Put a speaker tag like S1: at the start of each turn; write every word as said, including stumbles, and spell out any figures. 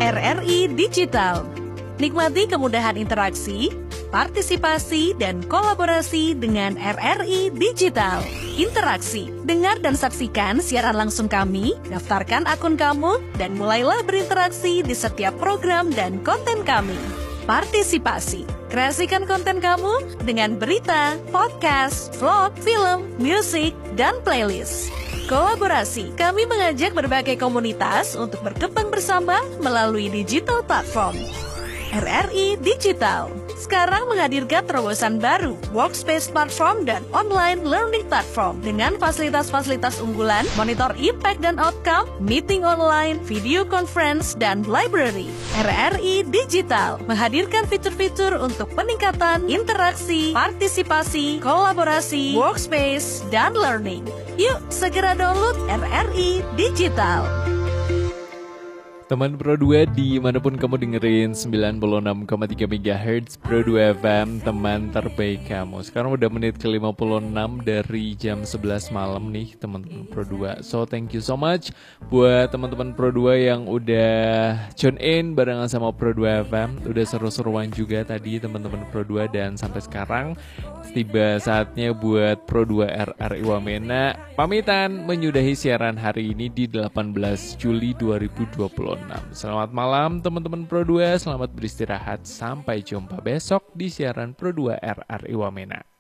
S1: R R I Digital. Nikmati kemudahan interaksi, partisipasi, dan kolaborasi dengan R R I Digital. Interaksi, dengar dan saksikan siaran langsung kami, daftarkan akun kamu, dan mulailah berinteraksi di setiap program dan konten kami. Partisipasi, kreasikan konten kamu dengan berita, podcast, vlog, film, musik, dan playlist. Kolaborasi, kami mengajak berbagai komunitas untuk berkembang bersama melalui digital platform. R R I Digital sekarang menghadirkan terobosan baru, workspace platform dan online learning platform dengan fasilitas-fasilitas unggulan, monitor impact dan outcome, meeting online, video conference, dan library. R R I Digital menghadirkan fitur-fitur untuk peningkatan interaksi, partisipasi, kolaborasi, workspace, dan learning. Yuk, segera download R R I Digital.
S2: Teman Pro dua dimanapun kamu dengerin sembilan puluh enam koma tiga megahertz Pro dua F M, teman terbaik kamu. Sekarang udah menit ke lima puluh enam dari jam sebelas malam nih teman-teman Pro dua. So thank you so much buat teman-teman Pro dua yang udah tune in barengan sama Pro dua F M. Udah seru-seruan juga tadi teman-teman Pro dua, dan sampai sekarang tiba saatnya buat Pro dua R R I Wamena pamitan menyudahi siaran hari ini di delapan belas Juli dua ribu dua puluh enam. Selamat malam teman-teman Pro dua, selamat beristirahat. Sampai jumpa besok di siaran Pro dua R R I Wamena.